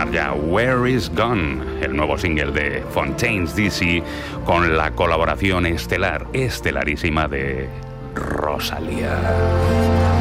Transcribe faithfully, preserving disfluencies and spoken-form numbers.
sonar ya Where Is Gone, el nuevo single de Fontaines D C, con la colaboración estelar, estelarísima de Rosalía.